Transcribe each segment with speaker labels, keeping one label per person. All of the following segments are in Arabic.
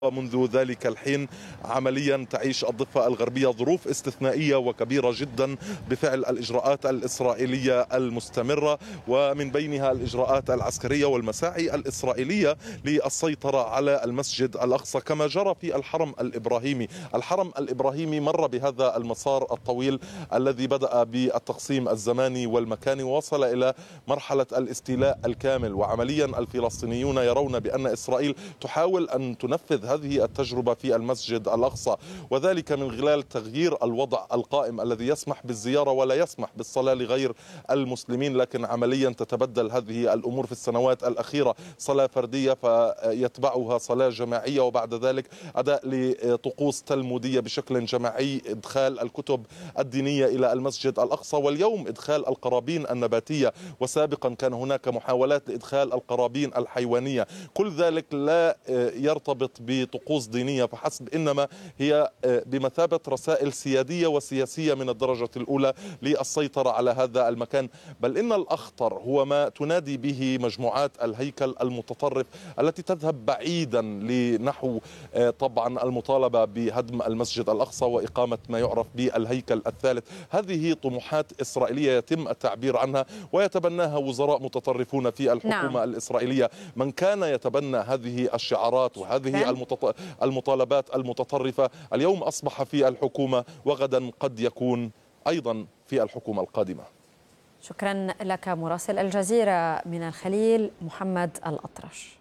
Speaker 1: ومنذ ذلك الحين عمليا تعيش الضفة الغربية ظروف استثنائية وكبيرة جدا بفعل الإجراءات الإسرائيلية المستمرة، ومن بينها الإجراءات العسكرية والمساعي الإسرائيلية للسيطرة على المسجد الأقصى كما جرى في الحرم الإبراهيمي. الحرم الإبراهيمي مر بهذا المسار الطويل الذي بدأ بالتقسيم الزماني والمكاني ووصل إلى مرحلة الاستيلاء الكامل، وعمليا الفلسطينيون يرون بأن إسرائيل تحاول أن تنفذ هذه التجربة في المسجد الأقصى، وذلك من خلال تغيير الوضع القائم الذي يسمح بالزيارة ولا يسمح بالصلاة لغير المسلمين، لكن عمليا تتبدل هذه الأمور في السنوات الأخيرة، صلاة فردية فيتبعها صلاة جماعية، وبعد ذلك أداء لطقوس تلمودية بشكل جماعي، إدخال الكتب الدينية إلى المسجد الأقصى، واليوم إدخال القرابين النباتية، وسابقا كان هناك محاولات لإدخال القرابين الحيوانية. كل ذلك لا يرتبط بطقوس دينية فحسب، إنما هي بمثابة رسائل سيادية وسياسية من الدرجة الأولى للسيطرة على هذا المكان. بل إن الأخطر هو ما تنادي به مجموعات الهيكل المتطرف التي تذهب بعيدا لنحو طبعا المطالبة بهدم المسجد الأقصى وإقامة ما يعرف بالهيكل الثالث. هذه طموحات إسرائيلية يتم التعبير عنها ويتبناها وزراء متطرفون في الحكومة الإسرائيلية. من كان يتبنى هذه الشعارات وهذه المطالبات المتطرفة اليوم أصبح في الحكومة، وغدا قد يكون أيضا في الحكومة القادمة.
Speaker 2: شكرا لك مراسل الجزيرة من الخليل محمد الأطرش.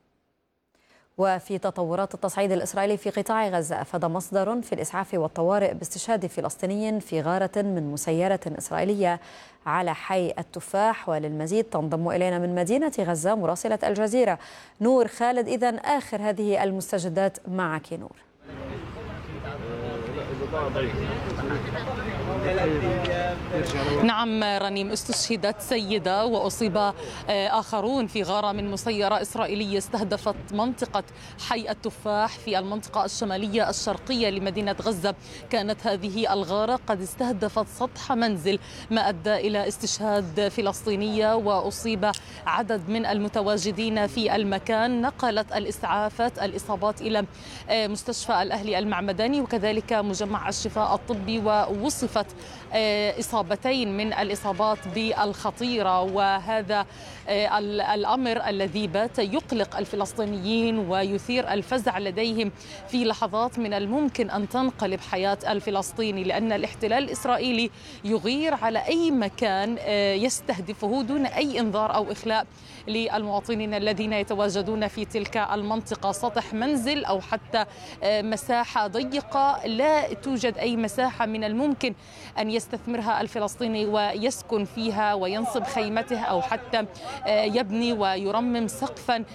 Speaker 2: وفي تطورات التصعيد الإسرائيلي في قطاع غزة، أفاد مصدر في الإسعاف والطوارئ باستشهاد فلسطيني في غارة من مسيرة إسرائيلية على حي التفاح. وللمزيد تنضم إلينا من مدينة غزة مراسلة الجزيرة نور خالد. إذن آخر هذه المستجدات معك نور.
Speaker 3: نعم رنيم، استشهدت سيدة وأصيب آخرون في غارة من مسيرة إسرائيلية استهدفت منطقة حي التفاح في المنطقة الشمالية الشرقية لمدينة غزة. كانت هذه الغارة قد استهدفت سطح منزل ما أدى إلى استشهاد فلسطينية وأصيب عدد من المتواجدين في المكان. نقلت الإسعافات الإصابات إلى مستشفى الأهلي المعمداني وكذلك مجمع الشفاء الطبي، ووصفت إصابتين من الإصابات بالخطيرة. وهذا الأمر الذي بات يقلق الفلسطينيين ويثير الفزع لديهم. في لحظات من الممكن أن تنقلب حياة الفلسطيني، لأن الاحتلال الإسرائيلي يغير على أي مكان يستهدفه دون أي إنذار أو إخلاء للمواطنين الذين يتواجدون في تلك المنطقة. سطح منزل أو حتى مساحة ضيقة لا توجد أي مساحة من الممكن أن يستثمرها الفلسطيني ويسكن فيها وينصب خيمته أو حتى يبني ويرمم سقفا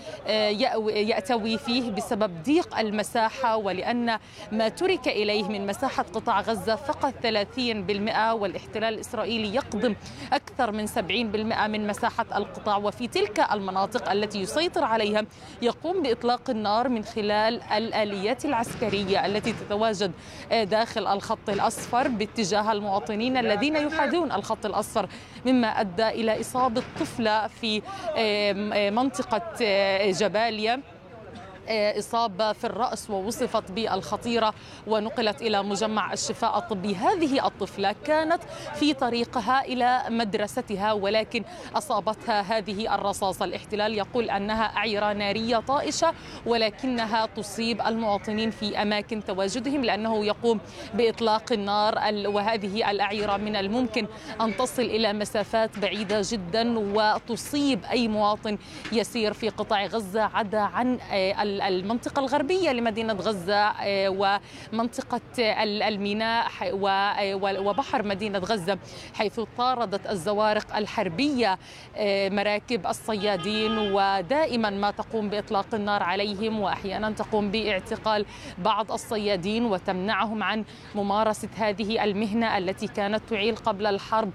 Speaker 3: يأتوي فيه بسبب ضيق المساحة، ولأن ما ترك إليه من مساحة قطاع غزة فقط 30%، والاحتلال الإسرائيلي يقضم أكثر من 70% من مساحة القطاع. وفي تلك المناطق التي يسيطر عليها يقوم بإطلاق النار من خلال الآليات العسكرية التي تتواجد داخل الخط الأصفر باتجاه المواطنين الذين يحاذون الخط الأصفر، مما أدى إلى إصابة طفلة في منطقة جباليا، إصابة في الرأس ووصفت بالخطيرة ونقلت إلى مجمع الشفاء الطبي. هذه الطفلة كانت في طريقها إلى مدرستها ولكن أصابتها هذه الرصاصة. الاحتلال يقول أنها أعيرة نارية طائشة ولكنها تصيب المواطنين في أماكن تواجدهم، لأنه يقوم بإطلاق النار، وهذه الأعيرة من الممكن أن تصل إلى مسافات بعيدة جدا وتصيب أي مواطن يسير في قطاع غزة، عدا عن المنطقة الغربية لمدينة غزة ومنطقة الميناء وبحر مدينة غزة، حيث طاردت الزوارق الحربية مراكب الصيادين، ودائما ما تقوم بإطلاق النار عليهم، وأحيانا تقوم باعتقال بعض الصيادين وتمنعهم عن ممارسة هذه المهنة التي كانت تعيل قبل الحرب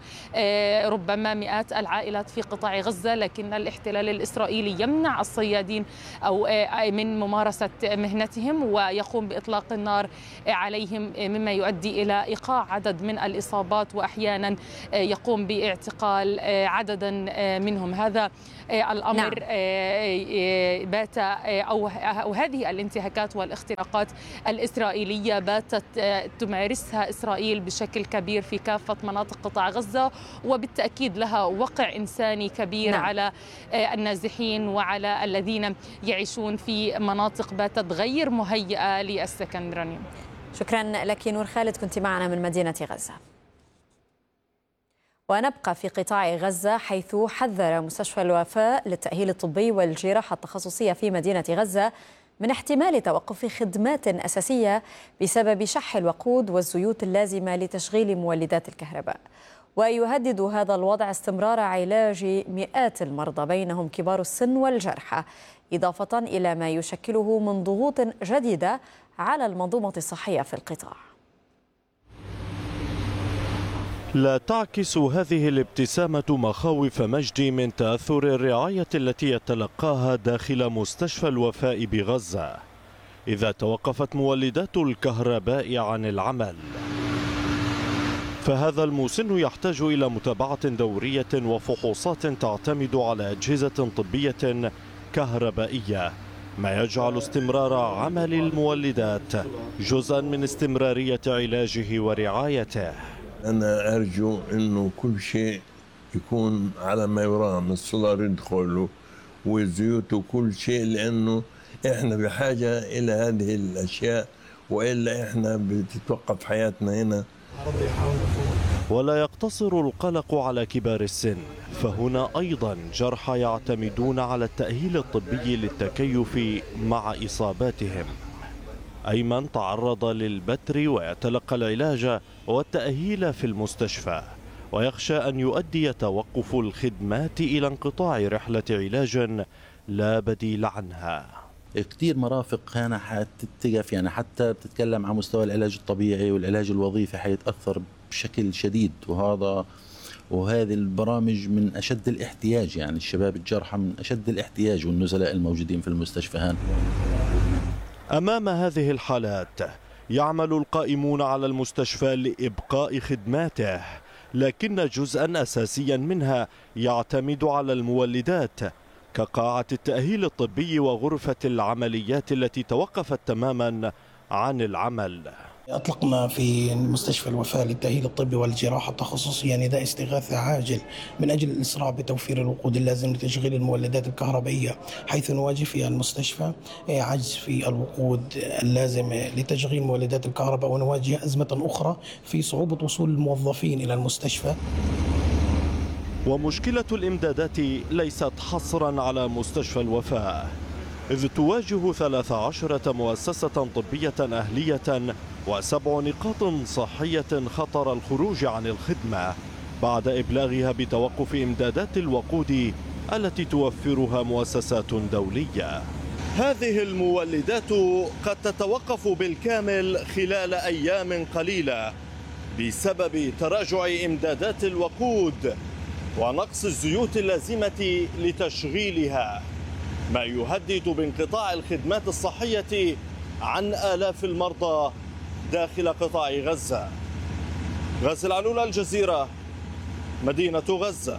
Speaker 3: ربما مئات العائلات في قطاع غزة. لكن الاحتلال الإسرائيلي يمنع الصيادين أو من من ممارسة مهنتهم ويقوم بإطلاق النار عليهم، مما يؤدي إلى إيقاع عدد من الإصابات، وأحيانا يقوم باعتقال عددا منهم. هذا الأمر بات أو هذه الانتهاكات والاختراقات الإسرائيلية باتت تمارسها إسرائيل بشكل كبير في كافة مناطق قطاع غزة، وبالتأكيد لها وقع إنساني كبير على النازحين وعلى الذين يعيشون في مناطق باتت غير مهيئة للسكن. رنيم،
Speaker 2: شكرا لك نور خالد، كنت معنا من مدينة غزة. ونبقى في قطاع غزة، حيث حذر مستشفى الوفاء للتأهيل الطبي والجراحة التخصصية في مدينة غزة من احتمال توقف خدمات أساسية بسبب شح الوقود والزيوت اللازمة لتشغيل مولدات الكهرباء. ويهدد هذا الوضع استمرار علاج مئات المرضى بينهم كبار السن والجرحى، إضافة إلى ما يشكله من ضغوط جديدة على المنظومة الصحية في القطاع.
Speaker 4: لا تعكس هذه الابتسامة مخاوف مجدي من تأثر الرعاية التي يتلقاها داخل مستشفى الوفاء بغزة إذا توقفت مولدات الكهرباء عن العمل. فهذا المسن يحتاج إلى متابعة دورية وفحوصات تعتمد على أجهزة طبية كهربائية، ما يجعل استمرار عمل المولدات جزءا من استمرارية علاجه ورعايته.
Speaker 5: أنا أرجو أنه كل شيء يكون على ما يرام، السولار يدخل والزيوت وكل شيء، لأنه إحنا بحاجة إلى هذه الأشياء، وإلا إحنا بتتوقف حياتنا هنا.
Speaker 4: ولا يقتصر القلق على كبار السن، فهنا أيضا جرحى يعتمدون على التأهيل الطبي للتكيف مع إصاباتهم. أيمن تعرض للبتر ويتلقى العلاج والتأهيل في المستشفى، ويخشى أن يؤدي توقف الخدمات إلى انقطاع رحلة علاج لا بديل عنها.
Speaker 6: كثير مرافق هنا حتتقف، يعني حتى بتتكلم عن مستوى العلاج الطبيعي والعلاج الوظيفي حيتأثر بشكل شديد، وهذه البرامج من أشد الاحتياج، يعني الشباب الجرحى من أشد الاحتياج والنزلاء الموجودين في المستشفى هنا.
Speaker 4: أمام هذه الحالات يعمل القائمون على المستشفى لإبقاء خدماته، لكن جزءا أساسيا منها يعتمد على المولدات كقاعة التأهيل الطبي وغرفة العمليات التي توقفت تماما عن العمل.
Speaker 7: أطلقنا في مستشفى الوفاء للتأهيل الطبي والجراحة التخصصية نداء استغاثة عاجل من أجل الإسراع بتوفير الوقود اللازم لتشغيل المولدات الكهربائية، حيث نواجه في المستشفى عجز في الوقود اللازم لتشغيل مولدات الكهرباء، ونواجه أزمة أخرى في صعوبة وصول الموظفين إلى المستشفى.
Speaker 4: ومشكلة الإمدادات ليست حصرا على مستشفى الوفاء، إذ تواجه 13 مؤسسة طبية أهلية و7 نقاط صحية خطر الخروج عن الخدمة بعد إبلاغها بتوقف إمدادات الوقود التي توفرها مؤسسات دولية. هذه المولدات قد تتوقف بالكامل خلال أيام قليلة بسبب تراجع إمدادات الوقود ونقص الزيوت اللازمة لتشغيلها، ما يهدد بانقطاع الخدمات الصحية عن آلاف المرضى داخل قطاع غزة. غازي العنولة، الجزيرة، مدينة غزة.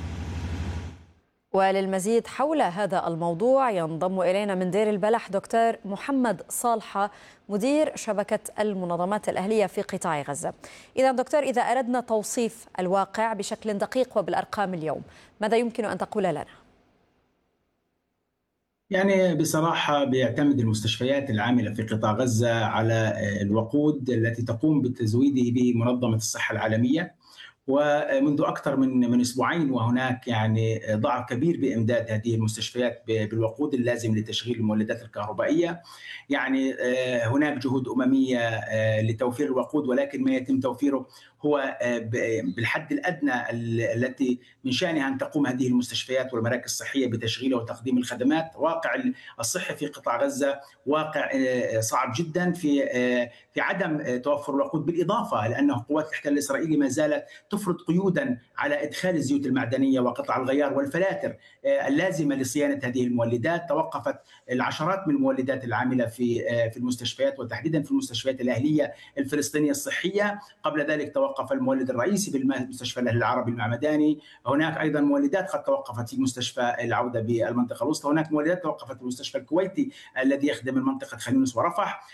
Speaker 2: وللمزيد حول هذا الموضوع ينضم إلينا من دير البلح دكتور محمد صالحة، مدير شبكة المنظمات الأهلية في قطاع غزة. إذا دكتور، إذا أردنا توصيف الواقع بشكل دقيق وبالأرقام اليوم، ماذا يمكن أن تقول لنا؟
Speaker 8: يعني بصراحة بيعتمد المستشفيات العاملة في قطاع غزة على الوقود التي تقوم بتزويده بمنظمة الصحة العالمية، ومنذ أكثر من أسبوعين وهناك يعني ضعف كبير بإمداد هذه المستشفيات بالوقود اللازم لتشغيل المولدات الكهربائية. يعني هناك جهود أممية لتوفير الوقود، ولكن ما يتم توفيره هو بالحد الأدنى التي من شأنها أن تقوم هذه المستشفيات والمراكز الصحية بتشغيله وتقديم الخدمات. واقع الصحي في قطاع غزة واقع صعب جدا في عدم توفر الوقود، بالإضافة لأن قوات الاحتلال الإسرائيلي ما زالت تفرض قيودا على إدخال الزيوت المعدنية وقطع الغيار والفلاتر اللازمة لصيانة هذه المولدات. توقفت العشرات من المولدات العاملة في المستشفيات وتحديدا في المستشفيات الأهلية الفلسطينية الصحية. قبل ذلك توقف المولد الرئيسي بالمستشفى الأهلي العربي المعمداني. هناك أيضا مولدات قد توقفت في مستشفى العودة بالمنطقة الوسطى. هناك مولدات توقفت في المستشفى الكويتي الذي يخدم المنطقة خان يونس ورفح.